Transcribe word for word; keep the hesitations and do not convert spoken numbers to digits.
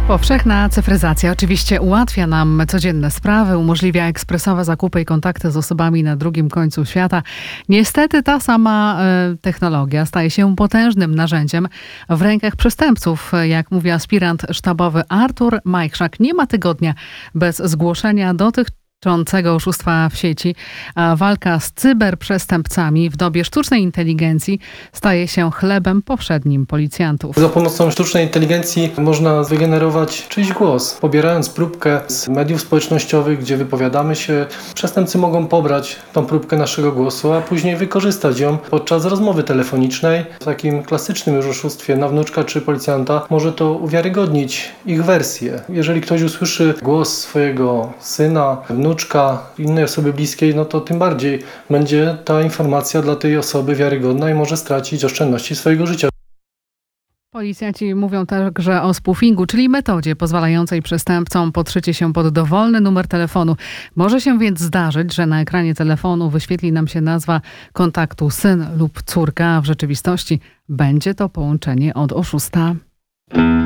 Powszechna cyfryzacja oczywiście ułatwia nam codzienne sprawy, umożliwia ekspresowe zakupy i kontakty z osobami na drugim końcu świata. Niestety ta sama e, technologia staje się potężnym narzędziem w rękach przestępców. Jak mówi aspirant sztabowy Artur Majchrzak, nie ma tygodnia bez zgłoszenia dotychczasowego oszustwa w sieci, a walka z cyberprzestępcami w dobie sztucznej inteligencji staje się chlebem powszednim policjantów. Za pomocą sztucznej inteligencji można wygenerować czyjś głos. Pobierając próbkę z mediów społecznościowych, gdzie wypowiadamy się, przestępcy mogą pobrać tą próbkę naszego głosu, a później wykorzystać ją podczas rozmowy telefonicznej. W takim klasycznym już oszustwie na wnuczka czy policjanta może to uwiarygodnić ich wersję. Jeżeli ktoś usłyszy głos swojego syna, wnuczka, innej osoby bliskiej, no to tym bardziej będzie ta informacja dla tej osoby wiarygodna i może stracić oszczędności swojego życia. Policjanci mówią także o spoofingu, czyli metodzie pozwalającej przestępcom podszycie się pod dowolny numer telefonu. Może się więc zdarzyć, że na ekranie telefonu wyświetli nam się nazwa kontaktu syn lub córka, a w rzeczywistości będzie to połączenie od oszusta.